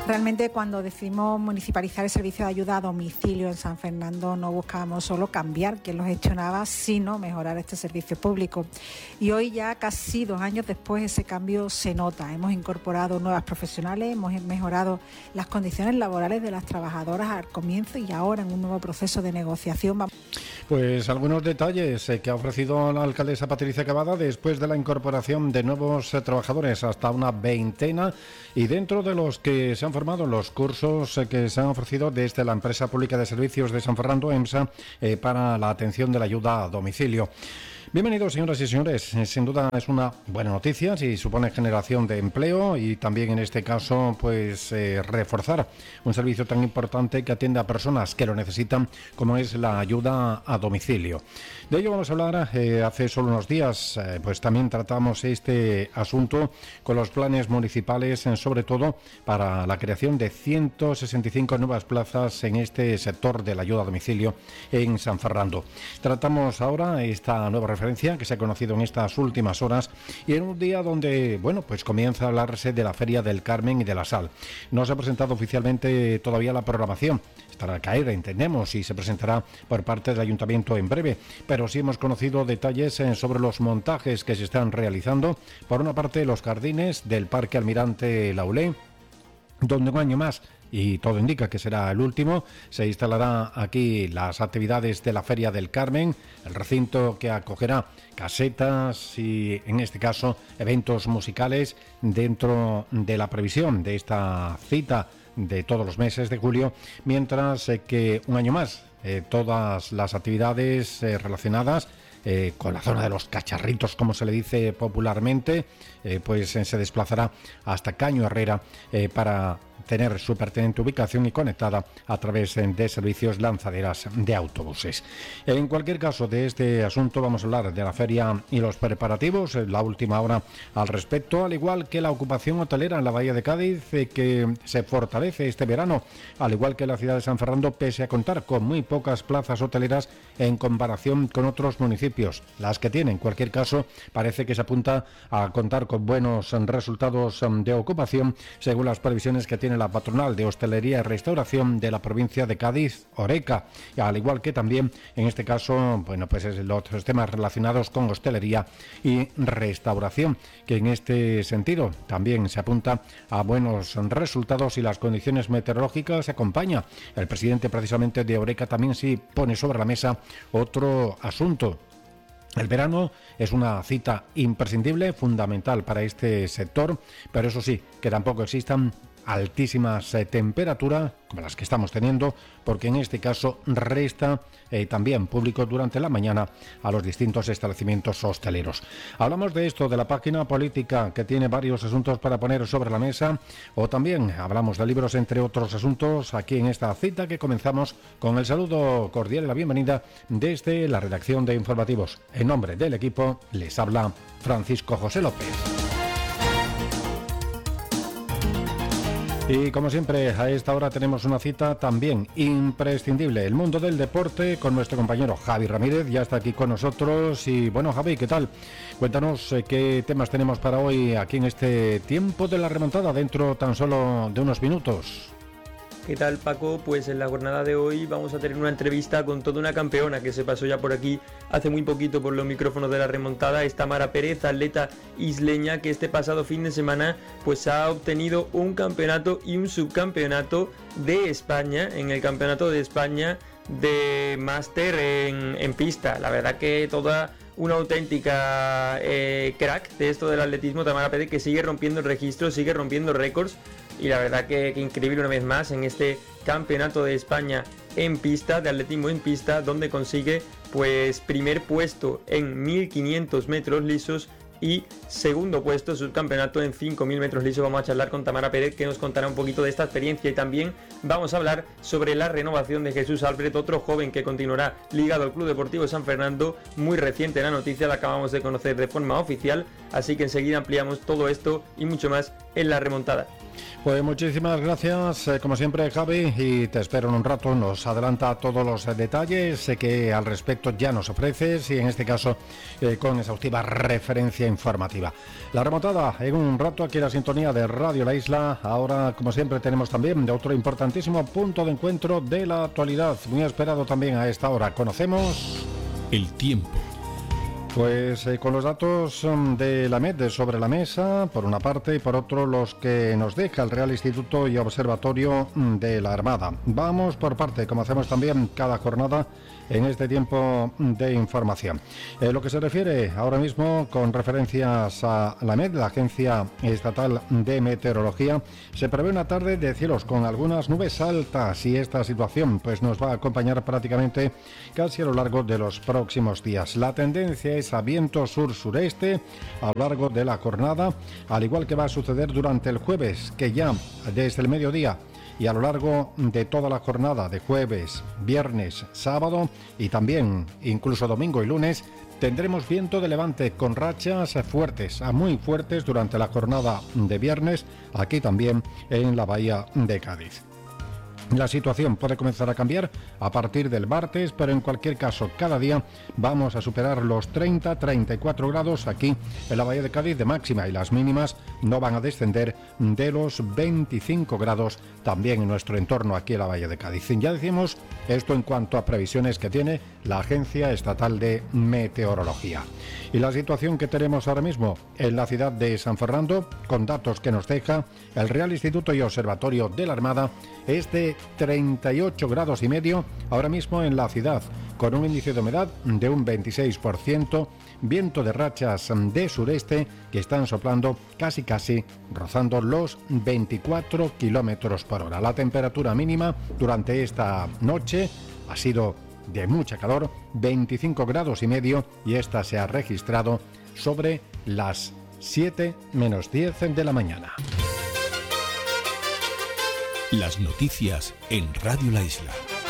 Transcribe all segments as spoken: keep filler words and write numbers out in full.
Realmente cuando decidimos municipalizar el servicio de ayuda a domicilio en San Fernando no buscábamos solo cambiar quien lo gestionaba, sino mejorar este servicio público. Y hoy ya casi dos años después ese cambio se nota. Hemos incorporado nuevas profesionales, hemos mejorado las condiciones laborales de las trabajadoras al comienzo y ahora en un nuevo proceso de negociación. Pues algunos detalles que ha ofrecido la alcaldesa Patricia Cavada después de la incorporación de nuevos trabajadores, hasta una veintena, y dentro de los que se han formado los cursos que se han ofrecido desde la empresa pública de servicios de San Fernando, EMSA, eh, para la atención de la ayuda a domicilio. Bienvenidos, señoras y señores. Sin duda es una buena noticia si supone generación de empleo y también en este caso pues eh, reforzar un servicio tan importante que atiende a personas que lo necesitan, como es la ayuda a domicilio. De ello vamos a hablar. Eh, hace solo unos días eh, pues también tratamos este asunto con los planes municipales, eh, sobre todo para la creación de ciento sesenta y cinco nuevas plazas en este sector de la ayuda a domicilio en San Fernando. Tratamos ahora esta nueva referencia que se ha conocido en estas últimas horas y en un día donde, bueno, pues comienza a hablarse de la Feria del Carmen y de la Sal. No se ha presentado oficialmente todavía la programación. Estará a caer, entendemos, y se presentará por parte del Ayuntamiento en breve, pero sí hemos conocido detalles sobre los montajes que se están realizando. Por una parte, los jardines del Parque Almirante Laulé, donde un año más, y todo indica que será el último, se instalará aquí las actividades de la Feria del Carmen, el recinto que acogerá casetas y, en este caso, eventos musicales dentro de la previsión de esta cita de todos los meses de julio, mientras eh, que un año más eh, todas las actividades eh, relacionadas Eh, con la zona de los cacharritos, como se le dice popularmente, eh, pues eh, se desplazará hasta Caño Herrera eh, para tener su pertinente ubicación y conectada a través eh, de servicios lanzaderas de autobuses. En cualquier caso, de este asunto vamos a hablar de la feria y los preparativos, eh, la última hora al respecto, al igual que la ocupación hotelera en la Bahía de Cádiz, eh, que se fortalece este verano, al igual que la ciudad de San Fernando, pese a contar con muy pocas plazas hoteleras en comparación con otros municipios. Las que tiene, en cualquier caso, parece que se apunta a contar con buenos resultados de ocupación, según las previsiones que tiene la patronal de hostelería y restauración de la provincia de Cádiz, Horeca, y al igual que también, en este caso, bueno, pues es los temas relacionados con hostelería y restauración, que en este sentido también se apunta a buenos resultados y las condiciones meteorológicas se acompañan. El presidente precisamente de Horeca también sí pone sobre la mesa otro asunto. El verano es una cita imprescindible, fundamental para este sector, pero eso sí, que tampoco existan altísimas eh, temperaturas como las que estamos teniendo, porque en este caso resta eh, también público durante la mañana a los distintos establecimientos hosteleros. Hablamos de esto, de la página política, que tiene varios asuntos para poner sobre la mesa, o también hablamos de libros, entre otros asuntos, aquí en esta cita que comenzamos con el saludo cordial y la bienvenida desde la redacción de Informativos. En nombre del equipo les habla Francisco José López. Y como siempre, a esta hora tenemos una cita también imprescindible, el mundo del deporte, con nuestro compañero Javi Ramírez. Ya está aquí con nosotros. Y bueno, Javi, ¿qué tal? Cuéntanos eh, qué temas tenemos para hoy aquí en este tiempo de la remontada, dentro tan solo de unos minutos. ¿Qué tal, Paco? Pues en la jornada de hoy vamos a tener una entrevista con toda una campeona que se pasó ya por aquí hace muy poquito por los micrófonos de la remontada. Es Tamara Pérez, atleta isleña, que este pasado fin de semana pues ha obtenido un campeonato y un subcampeonato de España en el Campeonato de España de máster en, en pista. La verdad que toda una auténtica eh, crack de esto del atletismo, Tamara Pérez, que sigue rompiendo registros, sigue rompiendo récords. Y la verdad que, que increíble una vez más en este Campeonato de España en pista, de atletismo en pista, donde consigue pues primer puesto en mil quinientos metros lisos y segundo puesto subcampeonato en cinco mil metros lisos. Vamos a charlar con Tamara Pérez, que nos contará un poquito de esta experiencia, y también vamos a hablar sobre la renovación de Jesús Alfred, otro joven que continuará ligado al Club Deportivo San Fernando. Muy reciente la noticia, la acabamos de conocer de forma oficial, así que enseguida ampliamos todo esto y mucho más en la remontada. Pues muchísimas gracias, eh, como siempre, Javi, y te espero en un rato. Nos adelanta todos los eh, detalles eh, que al respecto ya nos ofreces, y en este caso eh, con exhaustiva referencia informativa. La remontada en un rato aquí en la sintonía de Radio La Isla. Ahora, como siempre, tenemos también otro importantísimo punto de encuentro de la actualidad, muy esperado también a esta hora. Conocemos el tiempo. Pues eh, con los datos um, de la M E D sobre la mesa, por una parte, y por otro los que nos deja el Real Instituto y Observatorio de la Armada. Vamos por parte, como hacemos también cada jornada en este tiempo de información. Eh, lo que se refiere ahora mismo con referencias a la M E D, la Agencia Estatal de Meteorología, se prevé una tarde de cielos con algunas nubes altas, y esta situación pues nos va a acompañar prácticamente casi a lo largo de los próximos días. La tendencia es a viento sur-sureste a lo largo de la jornada, al igual que va a suceder durante el jueves, que ya desde el mediodía y a lo largo de toda la jornada de jueves, viernes, sábado y también incluso domingo y lunes, tendremos viento de levante con rachas fuertes a muy fuertes durante la jornada de viernes, aquí también en la bahía de Cádiz. La situación puede comenzar a cambiar a partir del martes, pero en cualquier caso cada día vamos a superar los treinta a treinta y cuatro grados aquí en la bahía de Cádiz de máxima, y las mínimas no van a descender de los veinticinco grados también en nuestro entorno aquí en la bahía de Cádiz. Ya decimos esto en cuanto a previsiones que tiene la Agencia Estatal de Meteorología. Y la situación que tenemos ahora mismo en la ciudad de San Fernando, con datos que nos deja el Real Instituto y Observatorio de la Armada, es de treinta y ocho grados y medio ahora mismo en la ciudad, con un índice de humedad de un veintiséis por ciento, viento de rachas de sureste que están soplando casi casi rozando los veinticuatro kilómetros por hora. La temperatura mínima durante esta noche ha sido de mucha calor, veinticinco grados y medio, y esta se ha registrado sobre las siete menos diez de la mañana. Las noticias en Radio La Isla.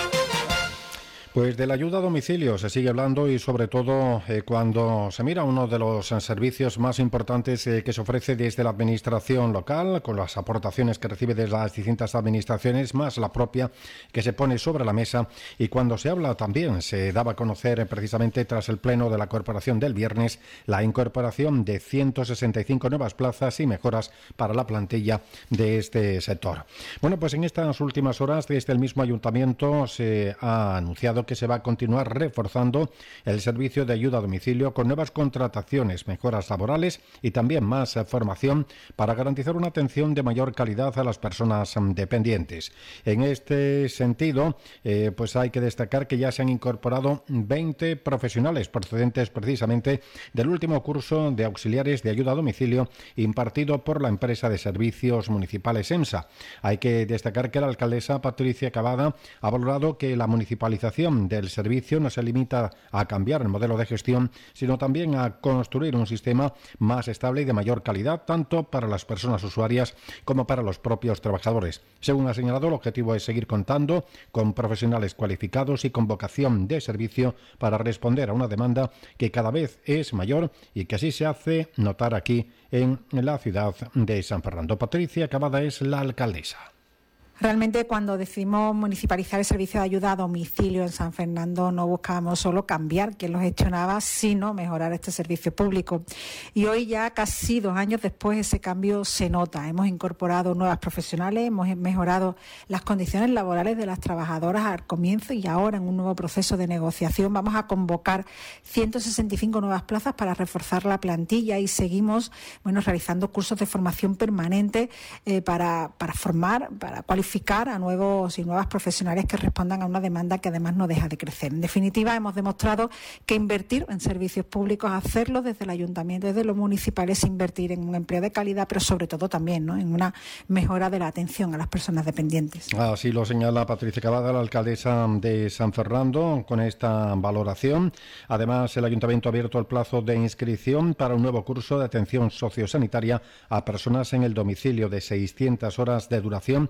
Pues de la ayuda a domicilio se sigue hablando, y sobre todo eh, cuando se mira uno de los eh, servicios más importantes eh, que se ofrece desde la administración local, con las aportaciones que recibe desde las distintas administraciones, más la propia que se pone sobre la mesa. Y cuando se habla también, se daba a conocer eh, precisamente tras el pleno de la corporación del viernes, la incorporación de ciento sesenta y cinco nuevas plazas y mejoras para la plantilla de este sector. Bueno, pues en estas últimas horas desde el mismo ayuntamiento se ha anunciado que se va a continuar reforzando el servicio de ayuda a domicilio con nuevas contrataciones, mejoras laborales y también más formación para garantizar una atención de mayor calidad a las personas dependientes. En este sentido, eh, pues hay que destacar que ya se han incorporado veinte profesionales procedentes precisamente del último curso de auxiliares de ayuda a domicilio impartido por la empresa de servicios municipales EMSA. Hay que destacar que la alcaldesa Patricia Cavada ha valorado que la municipalización del servicio no se limita a cambiar el modelo de gestión, sino también a construir un sistema más estable y de mayor calidad, tanto para las personas usuarias como para los propios trabajadores. Según ha señalado, el objetivo es seguir contando con profesionales cualificados y con vocación de servicio para responder a una demanda que cada vez es mayor y que así se hace notar aquí en la ciudad de San Fernando. Patricia Cavada es la alcaldesa. Realmente, cuando decidimos municipalizar el servicio de ayuda a domicilio en San Fernando, no buscábamos solo cambiar quien lo gestionaba, sino mejorar este servicio público. Y hoy, ya casi dos años después, ese cambio se nota. Hemos incorporado nuevas profesionales, hemos mejorado las condiciones laborales de las trabajadoras al comienzo, y ahora en un nuevo proceso de negociación vamos a convocar ciento sesenta y cinco nuevas plazas para reforzar la plantilla, y seguimos bueno, realizando cursos de formación permanente eh, para, para formar, para cualificar a nuevos y nuevas profesionales que respondan a una demanda que además no deja de crecer. En definitiva, hemos demostrado que invertir en servicios públicos, hacerlo desde el ayuntamiento, desde lo municipal, es invertir en un empleo de calidad, pero sobre todo también, ¿no?, en una mejora de la atención a las personas dependientes. Así lo señala Patricia Cavada, la alcaldesa de San Fernando, con esta valoración. Además, el ayuntamiento ha abierto el plazo de inscripción para un nuevo curso de atención sociosanitaria a personas en el domicilio de seiscientas horas de duración y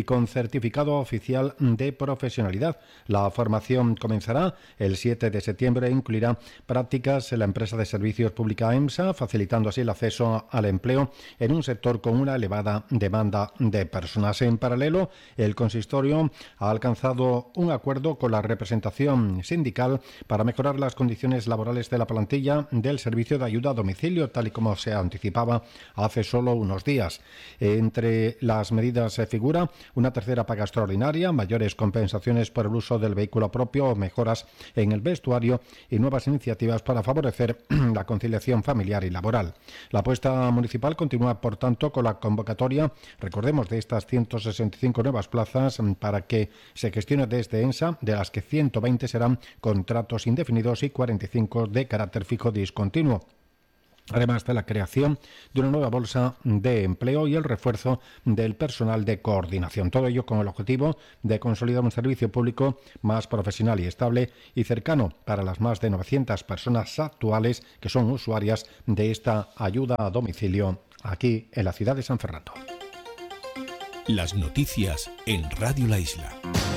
con certificado oficial de profesionalidad. La formación comenzará el siete de septiembre e incluirá prácticas en la empresa de servicios pública EMSA, facilitando así el acceso al empleo en un sector con una elevada demanda de personas. En paralelo, el consistorio ha alcanzado un acuerdo con la representación sindical para mejorar las condiciones laborales de la plantilla del servicio de ayuda a domicilio, tal y como se anticipaba hace solo unos días. Entre las medidas se figura una tercera paga extraordinaria, mayores compensaciones por el uso del vehículo propio, mejoras en el vestuario y nuevas iniciativas para favorecer la conciliación familiar y laboral. La apuesta municipal continúa, por tanto, con la convocatoria, recordemos, de estas ciento sesenta y cinco nuevas plazas para que se gestione desde EMSA, de las que ciento veinte serán contratos indefinidos y cuarenta y cinco de carácter fijo discontinuo. Además de la creación de una nueva bolsa de empleo y el refuerzo del personal de coordinación. Todo ello con el objetivo de consolidar un servicio público más profesional y estable y cercano para las más de novecientas personas actuales que son usuarias de esta ayuda a domicilio aquí en la ciudad de San Fernando. Las noticias en Radio La Isla.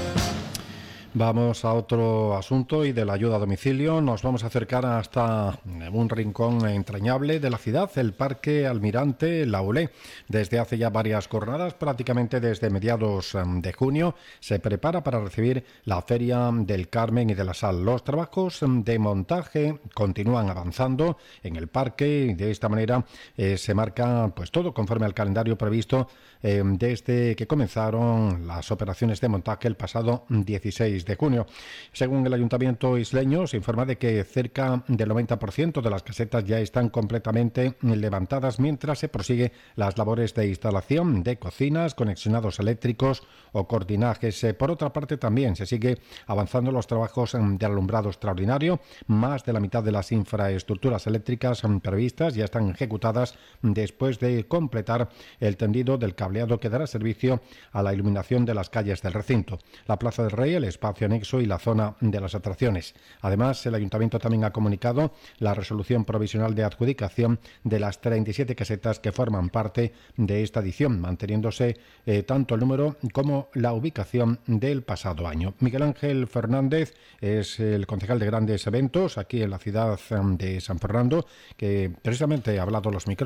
Vamos a otro asunto y de la ayuda a domicilio. Nos vamos a acercar hasta un rincón entrañable de la ciudad, el Parque Almirante Laulé. Desde hace ya varias jornadas, prácticamente desde mediados de junio, se prepara para recibir la Feria del Carmen y de la Sal. Los trabajos de montaje continúan avanzando en el parque y de esta manera eh, se marca pues todo conforme al calendario previsto eh, desde que comenzaron las operaciones de montaje el pasado dieciséis de junio. Según el Ayuntamiento isleño, se informa de que cerca del noventa por ciento de las casetas ya están completamente levantadas, mientras se prosigue las labores de instalación de cocinas, conexionados eléctricos o cortinajes. Por otra parte, también se sigue avanzando los trabajos de alumbrado extraordinario. Más de la mitad de las infraestructuras eléctricas previstas ya están ejecutadas después de completar el tendido del cableado que dará servicio a la iluminación de las calles del recinto. La Plaza del Rey, el espacio anexo y la zona de las atracciones. Además, el Ayuntamiento también ha comunicado la resolución provisional de adjudicación de las treinta y siete casetas que forman parte de esta edición, manteniéndose eh, tanto el número como la ubicación del pasado año. Miguel Ángel Fernández es el concejal de grandes eventos aquí en la ciudad de San Fernando, que precisamente ha hablado los micrófonos